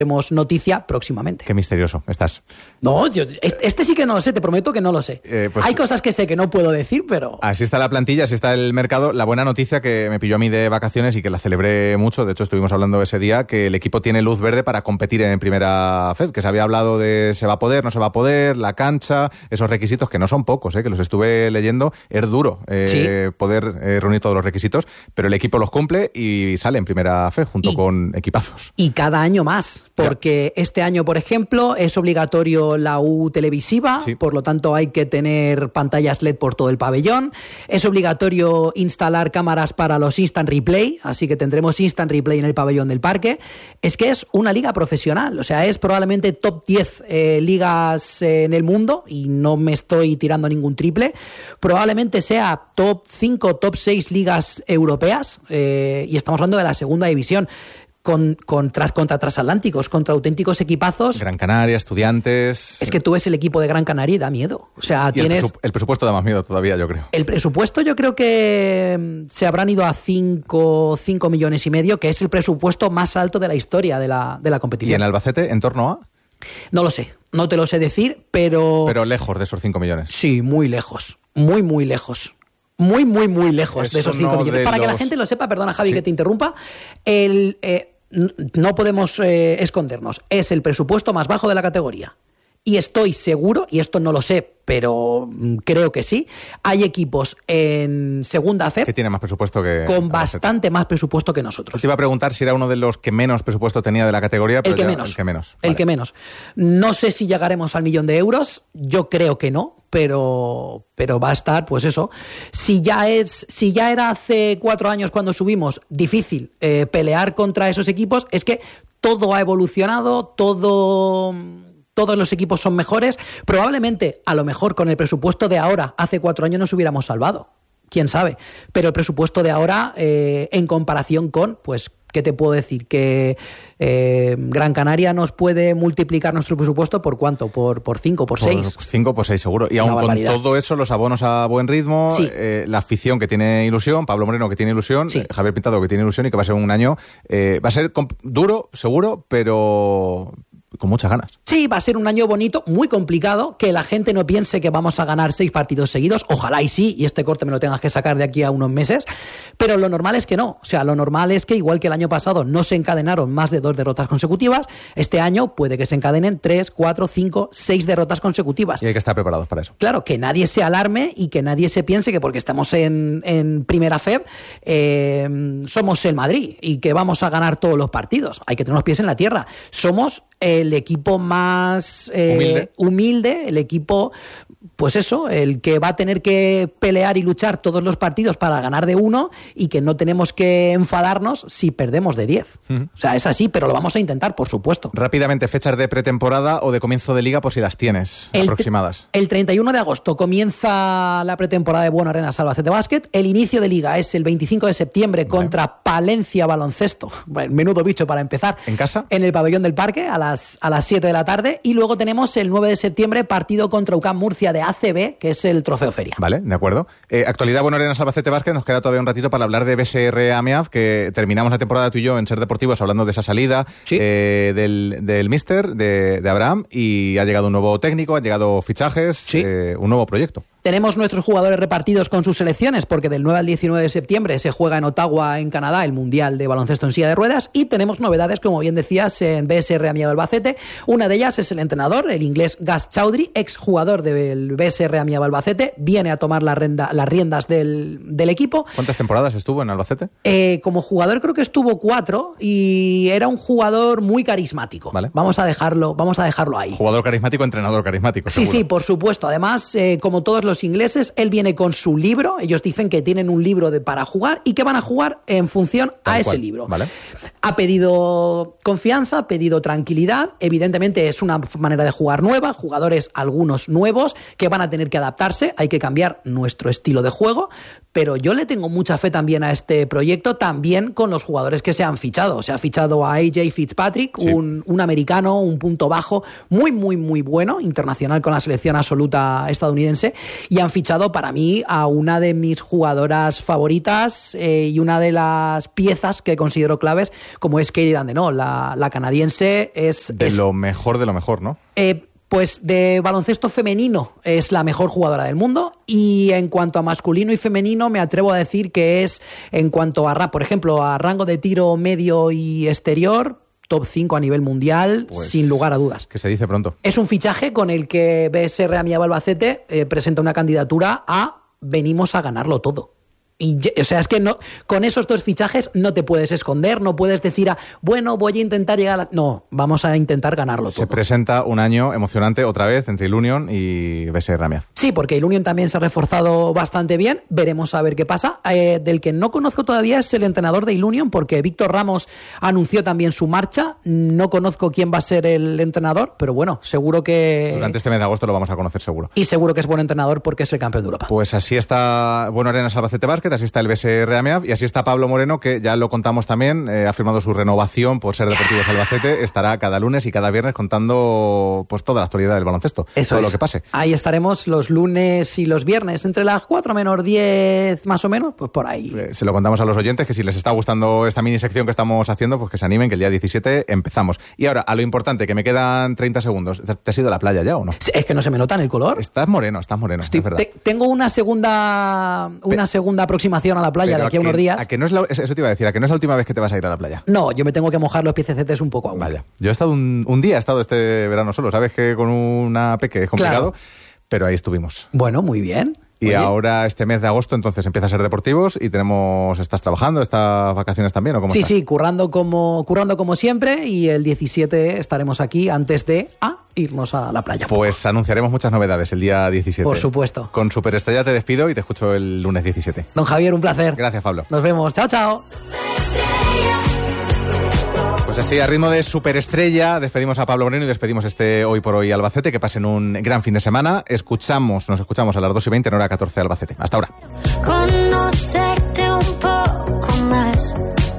Tenemos noticia próximamente. Qué misterioso estás. No, este sí que no lo sé, te prometo que no lo sé. Pues, hay cosas que sé que no puedo decir, pero... Así está la plantilla, así está el mercado. La buena noticia que me pilló a mí de vacaciones y que la celebré mucho, de hecho estuvimos hablando ese día, que el equipo tiene luz verde para competir en Primera Fed, que se había hablado de se va a poder, no se va a poder, la cancha, esos requisitos que no son pocos, que los estuve leyendo, es duro poder reunir todos los requisitos, pero el equipo los cumple y sale en Primera Fed junto con equipazos. Y cada año más. Porque este año, por ejemplo, es obligatorio la U televisiva, por lo tanto hay que tener pantallas LED por todo el pabellón. Es obligatorio instalar cámaras para los Instant Replay, así que tendremos Instant Replay en el pabellón del parque. Es que es una liga profesional, o sea, es probablemente top 10 ligas en el mundo, y no me estoy tirando ningún triple. Probablemente sea top 5, top 6 ligas europeas, y estamos hablando de la segunda división. Contra transatlánticos, contra auténticos equipazos. Gran Canaria, Estudiantes... Es que tú ves el equipo de Gran Canaria y da miedo. O sea, tienes... El presupuesto da más miedo todavía, yo creo. El presupuesto yo creo que se habrán ido a 5 millones y medio, que es el presupuesto más alto de la historia de la competición. ¿Y en Albacete, en torno a...? No lo sé, no te lo sé decir, pero... Pero lejos de esos 5 millones. Sí, muy lejos, muy, muy lejos. Muy, muy, muy lejos de esos 5 millones. Para que la gente lo sepa, perdona Javi que te interrumpa, no podemos escondernos. Es el presupuesto más bajo de la categoría. Y estoy seguro, y esto no lo sé, pero creo que sí, hay equipos en segunda FEP que tienen más presupuesto que... con bastante más presupuesto que nosotros. Te iba a preguntar si era uno de los que menos presupuesto tenía de la categoría, pero el que menos. El que menos. No sé si llegaremos al 1.000.000 de euros, yo creo que no, pero va a estar, pues eso. Si ya era hace 4 años cuando subimos difícil pelear contra esos equipos, es que todo ha evolucionado, todos los equipos son mejores. Probablemente, a lo mejor con el presupuesto de ahora, hace 4 años nos hubiéramos salvado. Quién sabe. Pero el presupuesto de ahora, en comparación con, pues, ¿qué te puedo decir? Que Gran Canaria nos puede multiplicar nuestro presupuesto ¿por cuánto? ¿Por 5, por 6? Por 5, por 6 seguro. Y aún con todo eso, los abonos a buen ritmo, la afición que tiene ilusión, Pablo Moreno que tiene ilusión, Javier Pintado que tiene ilusión, y que va a ser un año... va a ser duro, seguro, pero... con muchas ganas. Sí, va a ser un año bonito, muy complicado, que la gente no piense que vamos a ganar 6 partidos seguidos, ojalá y sí, y este corte me lo tengas que sacar de aquí a unos meses, pero lo normal es que no. O sea, lo normal es que, igual que el año pasado no se encadenaron más de 2 derrotas consecutivas, este año puede que se encadenen 3, 4, 5, 6 derrotas consecutivas. Y hay que estar preparados para eso. Claro, que nadie se alarme y que nadie se piense que porque estamos en Primera FEB somos el Madrid y que vamos a ganar todos los partidos. Hay que tener los pies en la tierra. Somos el equipo más humilde, el equipo, pues eso, el que va a tener que pelear y luchar todos los partidos para ganar de 1, y que no tenemos que enfadarnos si perdemos de 10. O sea, es así, pero lo vamos a intentar, por supuesto. Rápidamente, fechas de pretemporada o de comienzo de liga, por si las tienes aproximadas. El 31 de agosto comienza la pretemporada de Buena Arenas Albacete Básquet. El inicio de liga es el 25 de septiembre contra Palencia Baloncesto. Bueno, menudo bicho para empezar. ¿En casa? En el pabellón del parque, a las 7 de la tarde, y luego tenemos el 9 de septiembre partido contra UCAM Murcia de ACB, que es el Trofeo Feria. Vale, de acuerdo. Actualidad Buena Arenas Albacete Básquet, nos queda todavía un ratito para hablar de BSR AMIAF, que terminamos la temporada tú y yo en Ser Deportivos hablando de esa salida del míster, de Abraham, y ha llegado un nuevo técnico, han llegado fichajes, un nuevo proyecto. Tenemos nuestros jugadores repartidos con sus selecciones, porque del 9 al 19 de septiembre se juega en Ottawa, en Canadá, el Mundial de Baloncesto en silla de ruedas, y tenemos novedades, como bien decías, en BSR Amiab Albacete. Una de ellas es el entrenador, el inglés Gus Chaudhry, exjugador del BSR Amiab Albacete, viene a tomar las riendas del equipo. ¿Cuántas temporadas estuvo en Albacete? Como jugador creo que estuvo 4, y era un jugador muy carismático. Vale. Vamos a dejarlo ahí. Jugador carismático, entrenador carismático, seguro. Sí, por supuesto. Además, como todos los ingleses, él viene con su libro. Ellos dicen que tienen un libro para jugar y que van a jugar en función a ese libro. Vale. Ha pedido confianza, ha pedido tranquilidad. Evidentemente es una manera de jugar nueva, jugadores algunos nuevos que van a tener que adaptarse. Hay que cambiar nuestro estilo de juego, pero yo le tengo mucha fe también a este proyecto, también con los jugadores que se han fichado. Se ha fichado a AJ Fitzpatrick, sí, un americano, un punto bajo, muy, muy, muy bueno, internacional con la selección absoluta estadounidense, y han fichado para mí a una de mis jugadoras favoritas y una de las piezas que considero claves, como es Katie Dandenot, la canadiense. Es lo mejor de lo mejor, ¿no? Pues de baloncesto femenino es la mejor jugadora del mundo, y en cuanto a masculino y femenino me atrevo a decir que es, en cuanto a, por ejemplo, a rango de tiro medio y exterior, top 5 a nivel mundial, pues, sin lugar a dudas. Que se dice pronto. Es un fichaje con el que BSR Amiab Albacete presenta una candidatura a venimos a ganarlo todo. Y, o sea, es que no, con esos dos fichajes no te puedes esconder, no puedes decir, bueno, voy a intentar llegar a... No, vamos a intentar ganarlo todo. Se presenta un año emocionante otra vez entre Ilunion y BSR Amiab. Sí, porque Ilunion también se ha reforzado bastante bien, veremos a ver qué pasa. Del que no conozco todavía es el entrenador de Ilunion, porque Víctor Ramos anunció también su marcha. No conozco quién va a ser el entrenador, pero bueno, seguro que... Durante este mes de agosto lo vamos a conocer seguro. Y seguro que es buen entrenador porque es el campeón de Europa. Pues así está Bueno Arenas Albacete Basket, así está el BSR Amiab y así está Pablo Moreno, que ya lo contamos también, ha firmado su renovación por ser Deportivos Albacete. Estará cada lunes y cada viernes contando pues toda la actualidad del baloncesto. Eso todo es. Lo que pase. Ahí estaremos los lunes y los viernes, entre las 4 menos 10 más o menos, pues por ahí. Se lo contamos a los oyentes, que si les está gustando esta mini sección que estamos haciendo, pues que se animen, que el día 17 empezamos. Y ahora, a lo importante, que me quedan 30 segundos. ¿Te has ido a la playa ya o no? Es que no se me nota en el color. Estás moreno, es verdad. Tengo una segunda aproximación a la playa de aquí a unos días. ¿A que no es eso te iba a decir, ¿a que no es la última vez que te vas a ir a la playa? No, yo me tengo que mojar los piececetes un poco aún. Vaya, yo he estado un día, este verano solo, sabes que con una peque es complicado, claro, pero ahí estuvimos. Bueno, muy bien. Y ahora este mes de agosto entonces empieza a ser Deportivos y ¿estás trabajando estas vacaciones también o cómo estás? Sí, currando como siempre, y el 17 estaremos aquí antes de irnos a la playa. Pues anunciaremos muchas novedades el día 17. Por supuesto. Con Superestrella te despido y te escucho el lunes 17. Don Javier, un placer. Gracias, Pablo. Nos vemos. Chao, chao. Pues así, a ritmo de Superestrella, despedimos a Pablo Moreno y despedimos Hoy por Hoy Albacete. Que pasen un gran fin de semana. Nos escuchamos a las 2:20 en hora 14 de Albacete. Hasta ahora. Conocerte un poco más.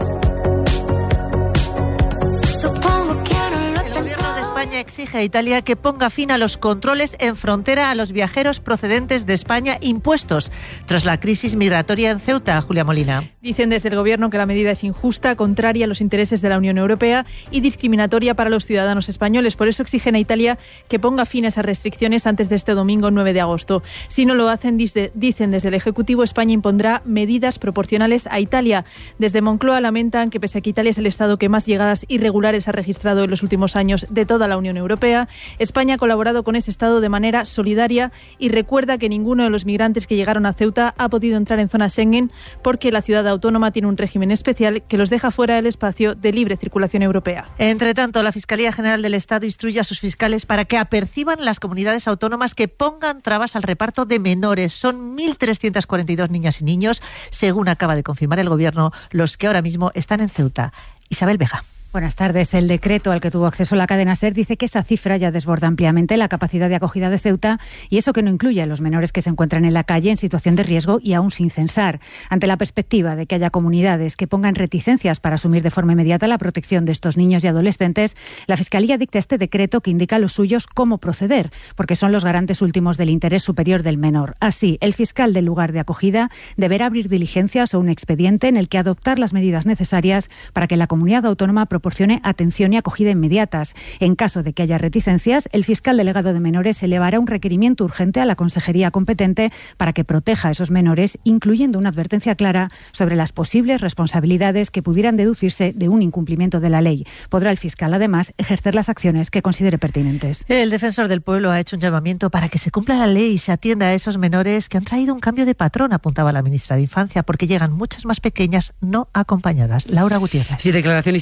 España exige a Italia que ponga fin a los controles en frontera a los viajeros procedentes de España impuestos tras la crisis migratoria en Ceuta. Julia Molina. Dicen desde el Gobierno que la medida es injusta, contraria a los intereses de la Unión Europea y discriminatoria para los ciudadanos españoles. Por eso exigen a Italia que ponga fin a esas restricciones antes de este domingo 9 de agosto. Si no lo hacen, dicen desde el Ejecutivo, España impondrá medidas proporcionales a Italia. Desde Moncloa lamentan que pese a que Italia es el Estado que más llegadas irregulares ha registrado en los últimos años de toda la Unión Europea, España ha colaborado con ese Estado de manera solidaria y recuerda que ninguno de los migrantes que llegaron a Ceuta ha podido entrar en zona Schengen porque la ciudad autónoma tiene un régimen especial que los deja fuera del espacio de libre circulación europea. Entre tanto, la Fiscalía General del Estado instruye a sus fiscales para que aperciban las comunidades autónomas que pongan trabas al reparto de menores. Son 1.342 niñas y niños, según acaba de confirmar el Gobierno, los que ahora mismo están en Ceuta. Isabel Vega. Buenas tardes. El decreto al que tuvo acceso la cadena SER dice que esa cifra ya desborda ampliamente la capacidad de acogida de Ceuta, y eso que no incluye a los menores que se encuentran en la calle en situación de riesgo y aún sin censar. Ante la perspectiva de que haya comunidades que pongan reticencias para asumir de forma inmediata la protección de estos niños y adolescentes, la Fiscalía dicta este decreto que indica a los suyos cómo proceder, porque son los garantes últimos del interés superior del menor. Así, el fiscal del lugar de acogida deberá abrir diligencias o un expediente en el que adoptar las medidas necesarias para que la comunidad autónoma proporcione atención y acogida inmediatas. En caso de que haya reticencias, el fiscal delegado de menores elevará un requerimiento urgente a la consejería competente para que proteja a esos menores, incluyendo una advertencia clara sobre las posibles responsabilidades que pudieran deducirse de un incumplimiento de la ley. Podrá el fiscal, además, ejercer las acciones que considere pertinentes. El defensor del pueblo ha hecho un llamamiento para que se cumpla la ley y se atienda a esos menores que han traído un cambio de patrón, apuntaba la ministra de Infancia, porque llegan muchas más pequeñas no acompañadas. Laura Gutiérrez. Sí, declaración institucional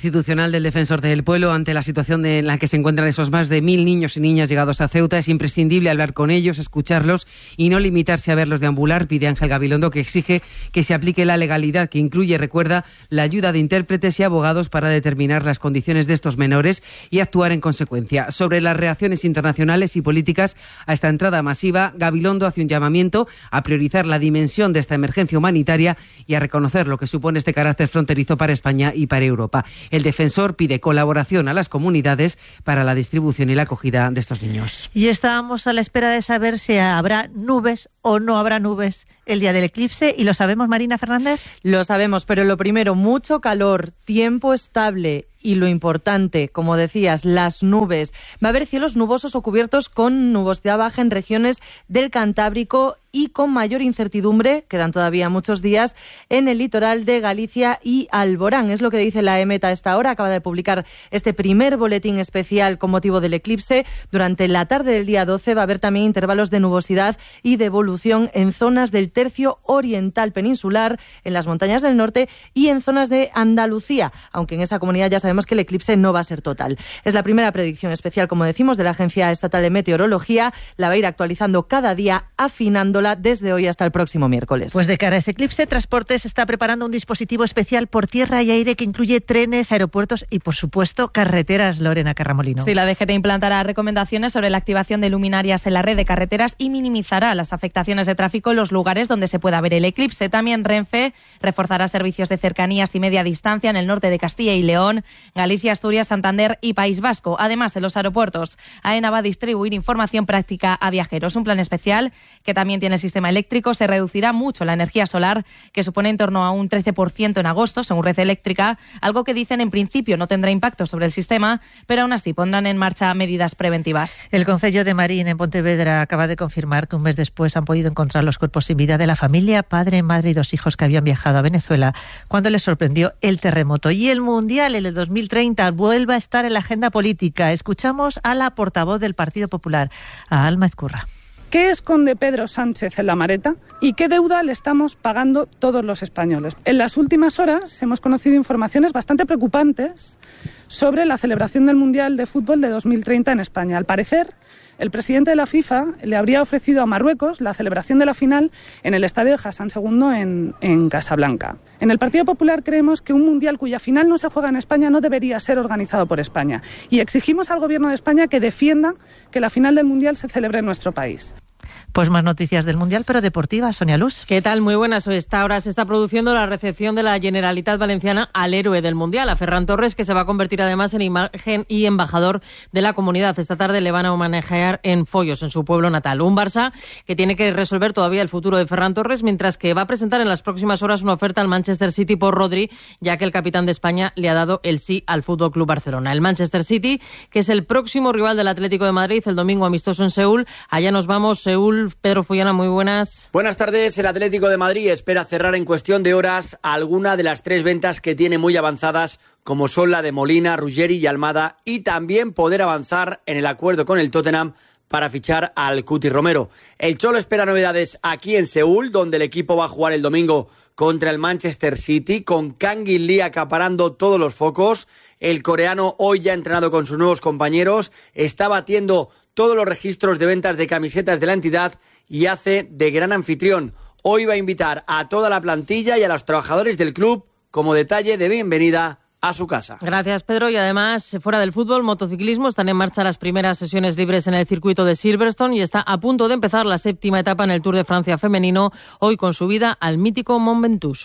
Nacional del Defensor del Pueblo ante la situación en la que se encuentran esos más de 1.000 niños y niñas llegados a Ceuta. Es imprescindible hablar con ellos, escucharlos y no limitarse a verlos deambular, pide Ángel Gabilondo, que exige que se aplique la legalidad que incluye, recuerda, la ayuda de intérpretes y abogados para determinar las condiciones de estos menores y actuar en consecuencia. Sobre las reacciones internacionales y políticas a esta entrada masiva, Gabilondo hace un llamamiento a priorizar la dimensión de esta emergencia humanitaria y a reconocer lo que supone este carácter fronterizo para España y para Europa. El defensor pide colaboración a las comunidades para la distribución y la acogida de estos niños. Y estábamos a la espera de saber si habrá nubes o no habrá nubes el día del eclipse. ¿Y lo sabemos, Marina Fernández? Lo sabemos, pero lo primero, mucho calor, tiempo estable y lo importante, como decías, las nubes. Va a haber cielos nubosos o cubiertos con nubosidad baja en regiones del Cantábrico y con mayor incertidumbre, quedan todavía muchos días, en el litoral de Galicia y Alborán. Es lo que dice la EMET a esta hora. Acaba de publicar este primer boletín especial con motivo del eclipse. Durante la tarde del día 12 va a haber también intervalos de nubosidad y de evolución en zonas del tercio oriental peninsular, en las montañas del norte y en zonas de Andalucía, aunque en esa comunidad ya sabemos que el eclipse no va a ser total. Es la primera predicción especial, como decimos, de la Agencia Estatal de Meteorología. La va a ir actualizando cada día, afinándola desde hoy hasta el próximo miércoles. Pues de cara a ese eclipse, Transportes está preparando un dispositivo especial por tierra y aire que incluye trenes, aeropuertos y, por supuesto, carreteras. Lorena Carramolino. Sí, la DGT implantará recomendaciones sobre la activación de luminarias en la red de carreteras y minimizará las afectaciones de tráfico en los lugares donde se pueda ver el eclipse. También Renfe reforzará servicios de cercanías y media distancia en el norte de Castilla y León, Galicia, Asturias, Santander y País Vasco. Además, en los aeropuertos, AENA va a distribuir información práctica a viajeros. Un plan especial que también tiene el sistema eléctrico. Se reducirá mucho la energía solar, que supone en torno a un 13% en agosto, según Red Eléctrica, algo que dicen en principio no tendrá impacto sobre el sistema, pero aún así pondrán en marcha medidas preventivas. El Concello de Marín, en Pontevedra, acaba de confirmar que un mes después han podido encontrar los cuerpos sin vida de la familia, padre, madre y 2 hijos que habían viajado a Venezuela cuando les sorprendió el terremoto. Y el Mundial, el de 2030, vuelve a estar en la agenda política. Escuchamos a la portavoz del Partido Popular, a Alma Ezcurra. ¿Qué esconde Pedro Sánchez en la maleta y qué deuda le estamos pagando todos los españoles? En las últimas horas hemos conocido informaciones bastante preocupantes sobre la celebración del Mundial de Fútbol de 2030 en España. Al parecer, el presidente de la FIFA le habría ofrecido a Marruecos la celebración de la final en el estadio de Hassan II en Casablanca. En el Partido Popular creemos que un Mundial cuya final no se juega en España no debería ser organizado por España. Y exigimos al Gobierno de España que defienda que la final del Mundial se celebre en nuestro país. Pues más noticias del Mundial, pero deportivas. Sonia Luz. ¿Qué tal? Muy buenas. Esta hora se está produciendo la recepción de la Generalitat Valenciana al héroe del Mundial, a Ferran Torres, que se va a convertir además en imagen y embajador de la comunidad. Esta tarde le van a homenajear en Follos, en su pueblo natal. Un Barça que tiene que resolver todavía el futuro de Ferran Torres, mientras que va a presentar en las próximas horas una oferta al Manchester City por Rodri, ya que el capitán de España le ha dado el sí al FC Barcelona. El Manchester City, que es el próximo rival del Atlético de Madrid, el domingo amistoso en Seúl. Allá nos vamos, Seúl. Pedro Fullana, muy buenas. Buenas tardes. El Atlético de Madrid espera cerrar en cuestión de horas alguna de las 3 ventas que tiene muy avanzadas, como son la de Molina, Ruggeri y Almada, y también poder avanzar en el acuerdo con el Tottenham para fichar al Cuti Romero. El Cholo espera novedades aquí en Seúl, donde el equipo va a jugar el domingo contra el Manchester City, con Kang In Lee acaparando todos los focos. El coreano, hoy ya entrenado con sus nuevos compañeros, está batiendo todos los registros de ventas de camisetas de la entidad y hace de gran anfitrión. Hoy va a invitar a toda la plantilla y a los trabajadores del club como detalle de bienvenida a su casa. Gracias, Pedro. Y además, fuera del fútbol, motociclismo, están en marcha las primeras sesiones libres en el circuito de Silverstone y está a punto de empezar la 7ª etapa en el Tour de Francia femenino, hoy con subida al mítico Mont Ventoux.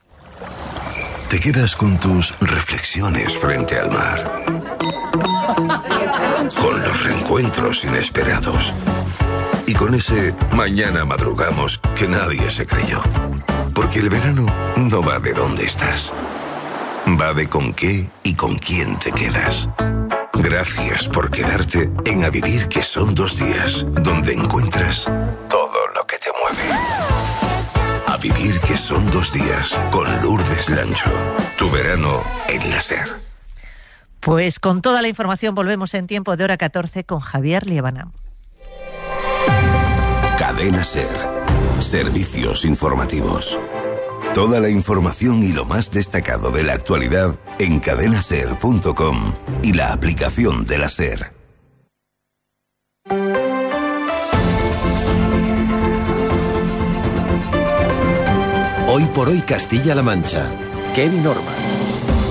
Te quedas con tus reflexiones frente al mar, con los reencuentros inesperados y con ese mañana madrugamos que nadie se creyó. Porque el verano no va de dónde estás, va de con qué y con quién te quedas. Gracias por quedarte en A Vivir, que son 2 días, donde encuentras todo lo que te mueve. A Vivir, que son 2 días, con Lourdes Lancho. Tu verano en la SER. Pues con toda la información volvemos en tiempo de hora 14 con Javier Liébana. Cadena SER. Servicios informativos. Toda la información y lo más destacado de la actualidad en cadenaser.com y la aplicación de la SER. Hoy por hoy Castilla-La Mancha. Kevin Orman.